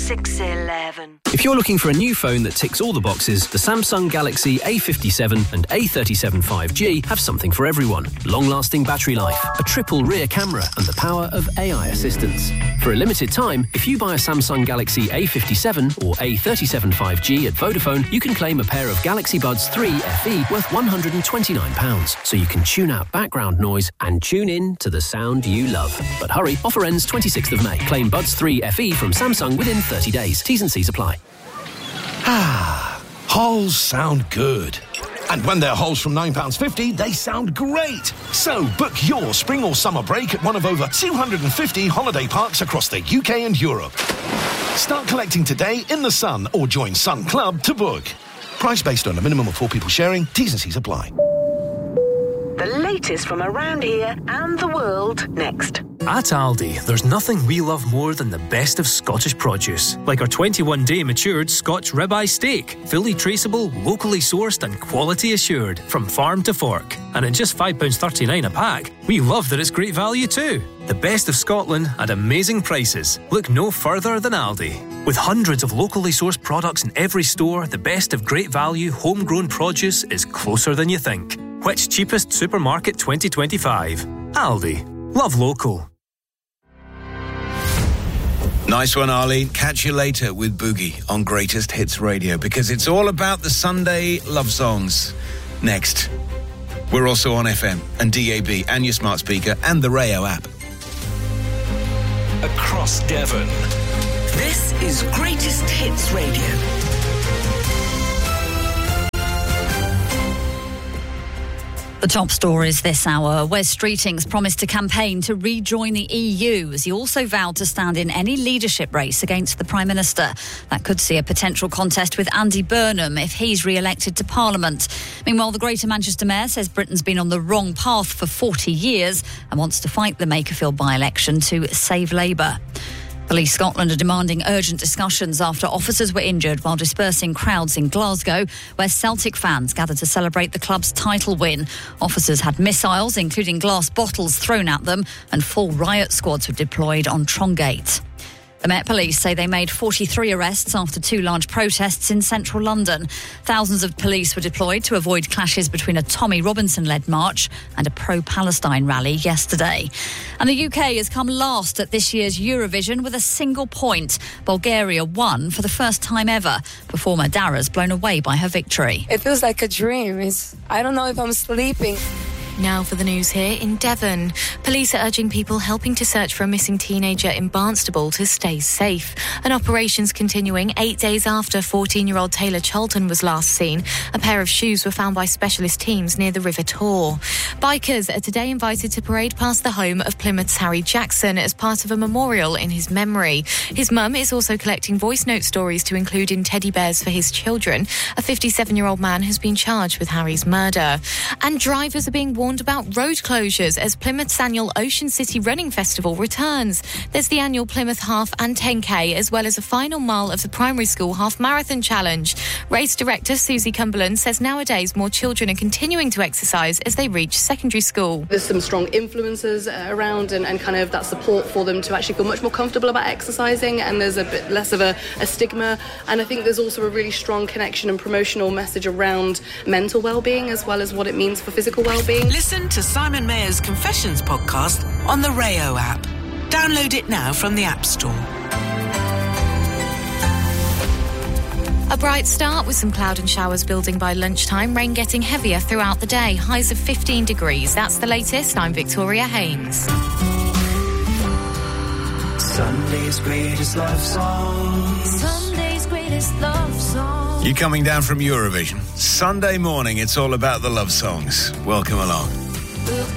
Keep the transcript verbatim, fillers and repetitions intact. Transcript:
six eleven. If you're looking for a new phone that ticks all the boxes, the Samsung Galaxy A fifty-seven and A thirty-seven five G have something for everyone. Long-lasting battery life, a triple rear camera, and the power of A I assistance. For a limited time, if you buy a Samsung Galaxy A fifty-seven or A thirty-seven five G at Vodafone, you can claim a pair of Galaxy Buds three F E worth one hundred twenty-nine pounds, so you can tune out background noise and tune in to the sound you love. But hurry, offer ends twenty-sixth of May. Claim Buds three F E from Samsung within thirty days. T's and C's apply. Ah, holes sound good. And when they're holes from nine pounds fifty, they sound great. So book your spring or summer break at one of over two hundred fifty holiday parks across the U K and Europe. Start collecting today in the Sun or join Sun Club to book. Price based on a minimum of four people sharing. T's and C's apply. The latest from around here and the world next. At Aldi, there's nothing we love more than the best of Scottish produce. Like our twenty-one day matured Scotch ribeye steak. Fully traceable, locally sourced and quality assured. From farm to fork. And at just five pounds thirty-nine a pack, we love that it's great value too. The best of Scotland at amazing prices. Look no further than Aldi. With hundreds of locally sourced products in every store, the best of great value homegrown produce is closer than you think. Which cheapest supermarket twenty twenty-five? Aldi. Love local. Nice one, Arlene. Catch you later with Boogie on Greatest Hits Radio, because it's all about the Sunday love songs. Next. We're also on F M and D A B and your smart speaker and the Rayo app. Across Devon. This is Greatest Hits Radio. The top stories this hour. Wes Streeting's promised to campaign to rejoin the E U, as he also vowed to stand in any leadership race against the Prime Minister. That could see a potential contest with Andy Burnham if he's re-elected to Parliament. Meanwhile, the Greater Manchester Mayor says Britain's been on the wrong path for forty years and wants to fight the Makerfield by-election to save Labour. Police Scotland are demanding urgent discussions after officers were injured while dispersing crowds in Glasgow, where Celtic fans gathered to celebrate the club's title win. Officers had missiles, including glass bottles, thrown at them, and full riot squads were deployed on Trongate. The Met Police say they made forty-three arrests after two large protests in central London. Thousands of police were deployed to avoid clashes between a Tommy Robinson-led march and a pro-Palestine rally yesterday. And the U K has come last at this year's Eurovision with a single point. Bulgaria won for the first time ever. Performer Dara's blown away by her victory. It feels like a dream. It's, I don't know if I'm sleeping. Now for the news here in Devon. Police are urging people helping to search for a missing teenager in Barnstaple to stay safe. An operation's continuing eight days after fourteen-year-old Taylor Charlton was last seen. A pair of shoes were found by specialist teams near the River Tor. Bikers are today invited to parade past the home of Plymouth's Harry Jackson as part of a memorial in his memory. His mum is also collecting voice note stories to include in teddy bears for his children. A fifty-seven-year-old man has been charged with Harry's murder. And drivers are being warned about road closures as Plymouth's annual Ocean City Running Festival returns. There's the annual Plymouth Half and ten K, as well as a final mile of the Primary School Half Marathon Challenge. Race director Susie Cumberland says nowadays more children are continuing to exercise as they reach secondary school. There's some strong influences around and, and kind of that support for them to actually feel much more comfortable about exercising, and there's a bit less of a, a stigma. And I think there's also a really strong connection and promotional message around mental well-being as well as what it means for physical well-being. Listen to Simon Mayer's Confessions podcast on the Rayo app. Download it now from the App Store. A bright start with some cloud and showers building by lunchtime, rain getting heavier throughout the day, highs of fifteen degrees. That's the latest. I'm Victoria Haynes. Sunday's greatest love song. Sunday's greatest love song. You coming down from Eurovision? Sunday morning, it's all about the love songs. Welcome along.